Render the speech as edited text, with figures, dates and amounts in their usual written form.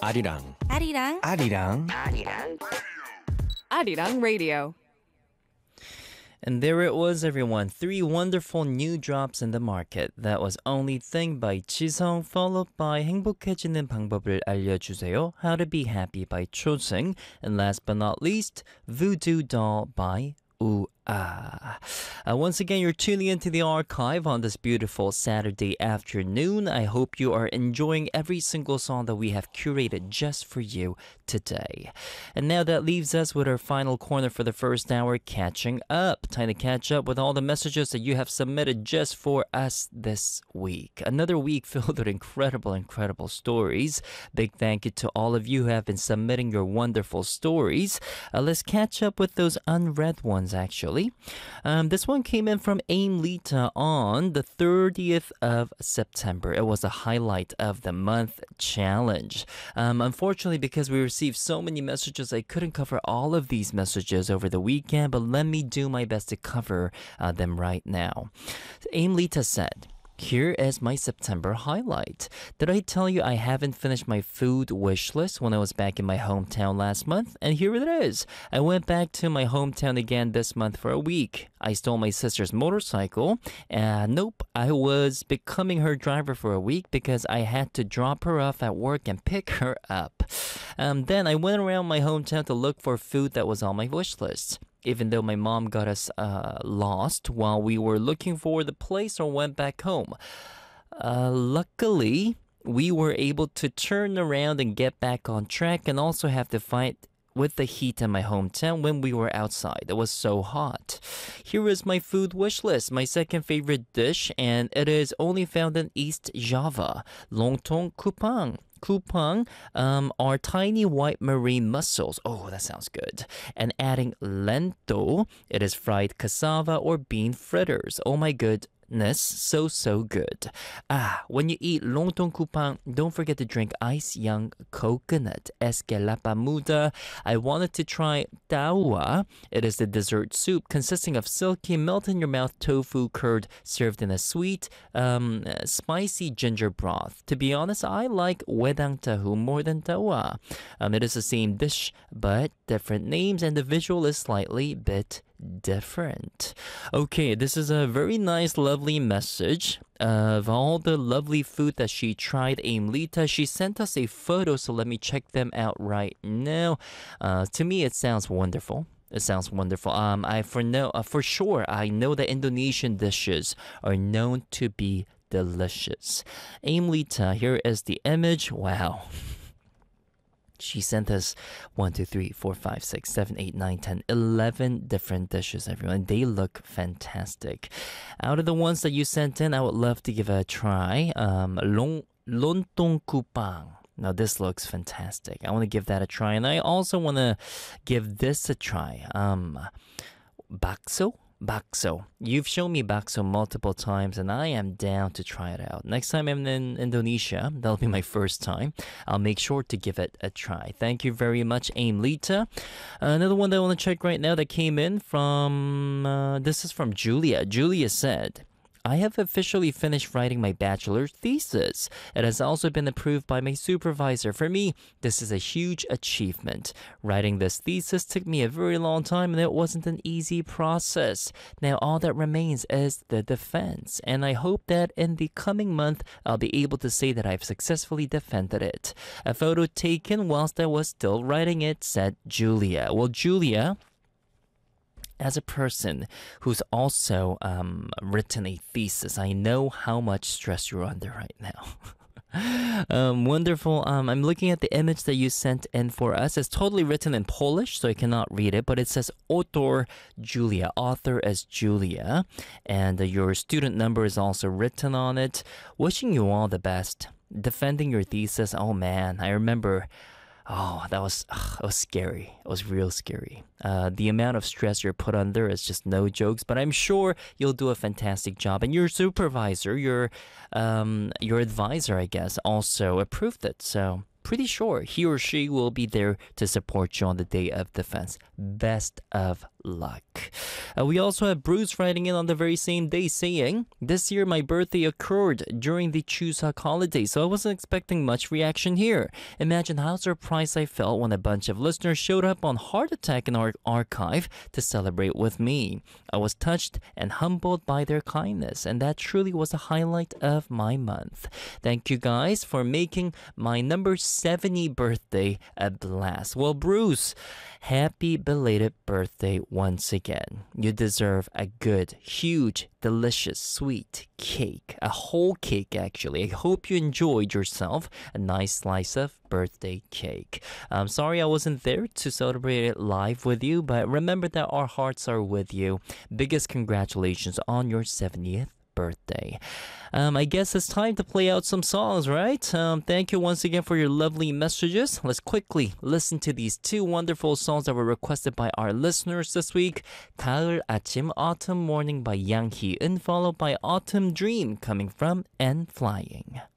아리랑 아리랑 아리랑 Arirang Radio. And there it was, everyone. 3 wonderful new drops in the market. That was Only Thing by 지성, followed by 행복해지는 방법을 알려주세요. How to be happy by Chosung. And last but not least, Voodoo Doll by Ooh Ah. Once again, you're tuning into the archive on this beautiful Saturday afternoon. I hope you are enjoying every single song that we have curated just for you today. And now that leaves us with our final corner for the first hour, catching up. Time to catch up with all the messages that you have submitted just for us this week. Another week filled with incredible stories. Big thank you to all of you who have been submitting your wonderful stories. Let's catch up with those unread ones, actually. This one came in from Aim Lita on the 30th of September. It was a highlight of the month challenge. Unfortunately, because we received so many messages, I couldn't cover all of these messages over the weekend, but let me do my best to cover them right now. Aim Lita said, "Here is my September highlight. Did I tell you I haven't finished my food wish list when I was back in my hometown last month? And here it is. I went back to my hometown again this month for a week. I stole my sister's motorcycle. Nope, I was becoming her driver for a week because I had to drop her off at work and pick her up. Then I went around my hometown to look for food that was on my wish list. Even though my mom got us lost while we were looking for the place or went back home. Luckily, we were able to turn around and get back on track and also have to fight with the heat in my hometown when we were outside. It was so hot. Here is my food wish list, my second favorite dish, and it is only found in East Java. Lontong kupang. Kupang are tiny white marine mussels. Oh, that sounds good. And adding lento, it is fried cassava or bean fritters. Oh my goodness, so good. When you eat lontong kupang, don't forget to drink ice young coconut. Es que la pamuda. I wanted to try tawa. It is the dessert soup consisting of silky melt-in-your-mouth tofu curd served in a sweet, spicy ginger broth. To be honest, I like wedang tahu more than tawa. It is the same dish, but different names, and the visual is slightly bit different. Okay, this is a very nice, lovely message of all the lovely food that she tried. Aim Lita, she sent us a photo, so let me check them out right now. To me, it sounds wonderful. It sounds wonderful. For sure, I know that Indonesian dishes are known to be delicious. Aim Lita, here is the image. Wow. She sent us 1, 2, 3, 4, 5, 6, 7, 8, 9, 10, 11 different dishes, everyone. They look fantastic. Out of the ones that you sent in, I would love to give it a try. Lontong kupang. Now this looks fantastic. I want to give that a try. And I also want to give this a try. Bakso? Bakso. You've shown me bakso multiple times and I am down to try it out. Next time I'm in Indonesia, that'll be my first time. I'll make sure to give it a try. Thank you very much, Aim Lita. Another one that I want to check right now that came in from, this is from Julia. Julia said, I have officially finished writing my bachelor's thesis. It has also been approved by my supervisor. For me, this is a huge achievement. Writing this thesis took me a very long time and it wasn't an easy process. Now all that remains is the defense, and I hope that in the coming month, I'll be able to say that I've successfully defended it. A photo taken whilst I was still writing it, said Julia. Well, Julia, as a person who's also written a thesis, I know how much stress you're under right now. Wonderful. I'm looking at the image that you sent in for us. It's totally written in Polish, so I cannot read it, but it says Autor Julia. Author as Julia. And your student number is also written on it. Wishing you all the best. Defending your thesis, oh man, I remember... Oh, it was scary. It was real scary. The amount of stress you're put under is just no jokes, but I'm sure you'll do a fantastic job. And your supervisor, your advisor, I guess, also approved it. So pretty sure he or she will be there to support you on the day of defense. Best of luck. We also have Bruce writing in on the very same day saying, this year my birthday occurred during the Chuseok holiday, so I wasn't expecting much reaction here. Imagine how surprised I felt when a bunch of listeners showed up on Heart Attack in our archive to celebrate with me. I was touched and humbled by their kindness, and that truly was a highlight of my month. Thank you guys for making my number 70 birthday a blast. Well, Bruce, happy belated birthday once again. You deserve a good, huge, delicious, sweet cake. A whole cake, actually. I hope you enjoyed yourself. A nice slice of birthday cake. I'm sorry I wasn't there to celebrate it live with you, but remember that our hearts are with you. Biggest congratulations on your 70th birthday. I guess it's time to play out some songs, right? Thank you once again for your lovely messages. Let's quickly listen to these two wonderful songs that were requested by our listeners this week. 가을 아침, Autumn Morning by Yang Hee-eun, followed by Autumn Dream coming from N Flying.